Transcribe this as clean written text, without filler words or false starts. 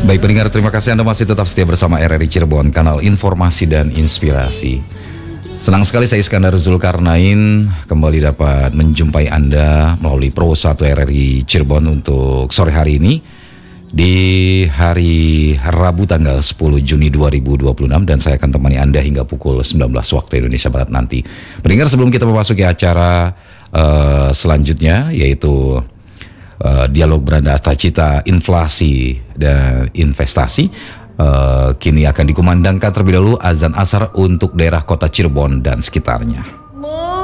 Baik pendengar, terima kasih Anda masih tetap setia bersama RRI Cirebon, kanal informasi dan inspirasi. Senang sekali saya Iskandar Zulkarnain kembali dapat menjumpai Anda melalui Pro 1 RRI Cirebon untuk sore hari ini di hari Rabu tanggal 10 Juni 2026, dan saya akan temani Anda hingga pukul 19 waktu Indonesia Barat nanti. Pendengar, sebelum kita memasuki acara selanjutnya yaitu dialog beranda cita inflasi dan investasi, kini akan dikumandangkan terlebih dahulu azan asar untuk daerah kota Cirebon dan sekitarnya.